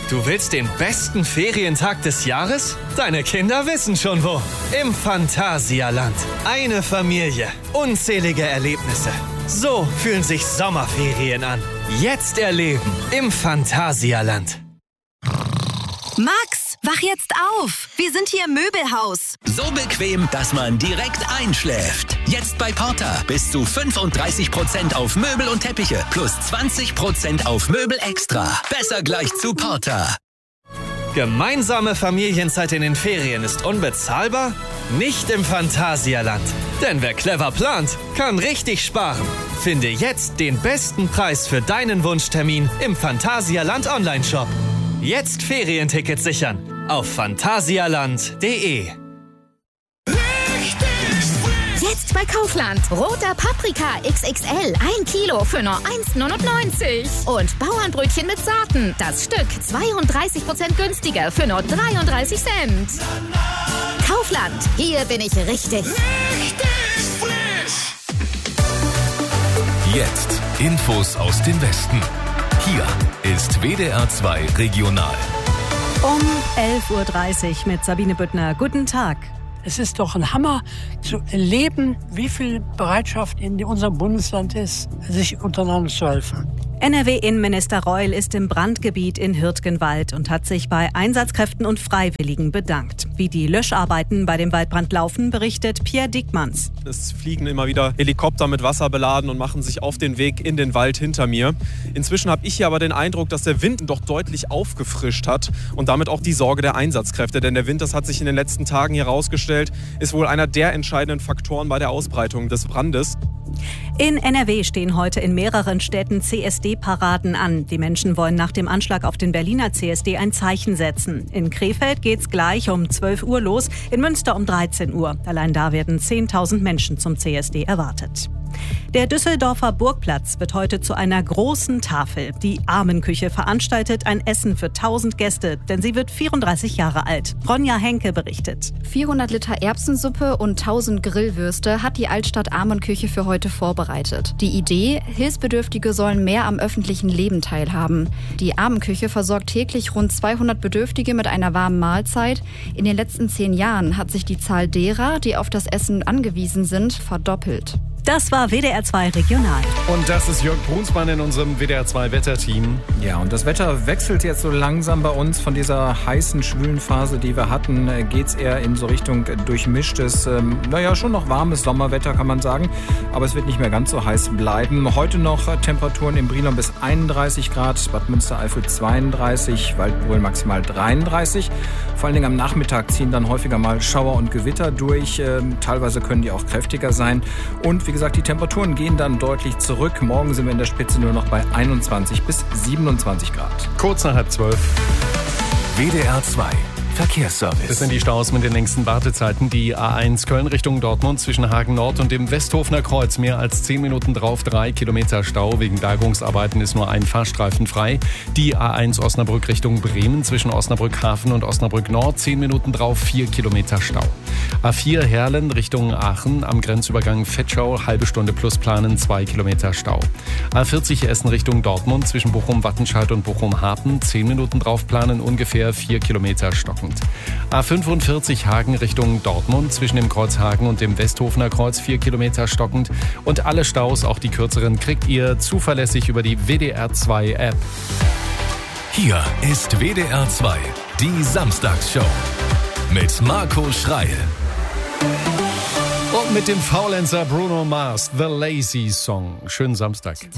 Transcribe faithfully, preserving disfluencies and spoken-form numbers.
Du willst den besten Ferientag des Jahres? Deine Kinder wissen schon wo. Im Phantasialand. Eine Familie. Unzählige Erlebnisse. So fühlen sich Sommerferien an. Jetzt erleben im Phantasialand. Max, wach jetzt auf. Wir sind hier im Möbelhaus. So bequem, dass man direkt einschläft. Jetzt bei Porter bis zu fünfunddreißig Prozent auf Möbel und Teppiche plus zwanzig Prozent auf Möbel extra. Besser gleich zu Porter. Gemeinsame Familienzeit in den Ferien ist unbezahlbar? Nicht im Phantasialand. Denn wer clever plant, kann richtig sparen. Finde jetzt den besten Preis für deinen Wunschtermin im Phantasialand Online-Shop. Jetzt Ferientickets sichern auf phantasialand punkt de. Jetzt bei Kaufland. Roter Paprika X X L. ein Kilo für nur eins neunundneunzig. Und Bauernbrötchen mit Saaten. Das Stück zweiunddreißig Prozent günstiger für nur dreiunddreißig Cent. Kaufland. Hier bin ich richtig. Richtig frisch. Jetzt Infos aus dem Westen. Hier ist W D R zwei Regional. Um elf Uhr dreißig mit Sabine Büttner. Guten Tag. Es ist doch ein Hammer zu erleben, wie viel Bereitschaft in unserem Bundesland ist, sich untereinander zu helfen. N R W-Innenminister Reul ist im Brandgebiet in Hürtgenwald und hat sich bei Einsatzkräften und Freiwilligen bedankt. Wie die Löscharbeiten bei dem Waldbrand laufen, berichtet Pierre Dickmanns. Es fliegen immer wieder Helikopter mit Wasser beladen und machen sich auf den Weg in den Wald hinter mir. Inzwischen habe ich hier aber den Eindruck, dass der Wind doch deutlich aufgefrischt hat und damit auch die Sorge der Einsatzkräfte. Denn der Wind, das hat sich in den letzten Tagen hier herausgestellt, ist wohl einer der entscheidenden Faktoren bei der Ausbreitung des Brandes. In N R W stehen heute in mehreren Städten C S D-Paraden an. Die Menschen wollen nach dem Anschlag auf den Berliner C S D ein Zeichen setzen. In Krefeld geht's gleich um zwölf Uhr los, in Münster um dreizehn Uhr. Allein da werden zehntausend Menschen zum C S D erwartet. Der Düsseldorfer Burgplatz wird heute zu einer großen Tafel. Die Armenküche veranstaltet ein Essen für tausend Gäste, denn sie wird vierunddreißig Jahre alt. Ronja Henke berichtet. vierhundert Liter Erbsensuppe und tausend Grillwürste hat die Altstadt Armenküche für heute vorbereitet. Die Idee, Hilfsbedürftige sollen mehr am öffentlichen Leben teilhaben. Die Armenküche versorgt täglich rund zweihundert Bedürftige mit einer warmen Mahlzeit. In den letzten zehn Jahren hat sich die Zahl derer, die auf das Essen angewiesen sind, verdoppelt. Das war W D R zwei Regional. Und das ist Jörg Brunsmann in unserem W D R zwei Wetterteam. Ja, und das Wetter wechselt jetzt so langsam bei uns. Von dieser heißen, schwülen Phase, die wir hatten, geht's eher in so Richtung durchmischtes, ähm, naja, schon noch warmes Sommerwetter, kann man sagen. Aber es wird nicht mehr ganz so heiß bleiben. Heute noch Temperaturen im Brilon bis einunddreißig Grad, Bad Münstereifel zweiunddreißig, Waldbröl maximal dreiunddreißig. Vor allen Dingen am Nachmittag ziehen dann häufiger mal Schauer und Gewitter durch. Ähm, teilweise können die auch kräftiger sein. Und wie Wie gesagt, die Temperaturen gehen dann deutlich zurück. Morgen sind wir in der Spitze nur noch bei einundzwanzig bis siebenundzwanzig Grad. Kurz nach halb zwölf. W D R zwei Verkehrsservice. Das sind die Staus mit den längsten Wartezeiten. Die A eins Köln Richtung Dortmund zwischen Hagen Nord und dem Westhofener Kreuz. Mehr als zehn Minuten drauf, drei Kilometer Stau. Wegen Bergungsarbeiten ist nur ein Fahrstreifen frei. Die A eins Osnabrück Richtung Bremen zwischen Osnabrück Hafen und Osnabrück Nord. zehn Minuten drauf, vier Kilometer Stau. A vier Herlen Richtung Aachen am Grenzübergang Vetschau. Halbe Stunde plus planen, zwei Kilometer Stau. A vierzig Essen Richtung Dortmund zwischen Bochum-Wattenscheid und Bochum-Hafen. zehn Minuten drauf planen, ungefähr vier Kilometer stockend. A fünfundvierzig Hagen Richtung Dortmund zwischen dem Kreuz Hagen und dem Westhofener Kreuz vier Kilometer stockend. Und alle Staus, auch die kürzeren, kriegt ihr zuverlässig über die W D R zwei App. Hier ist W D R zwei, die Samstagsshow mit Marco Schreil. Und mit dem Faulenzer Bruno Mars, The Lazy Song. Schönen Samstag.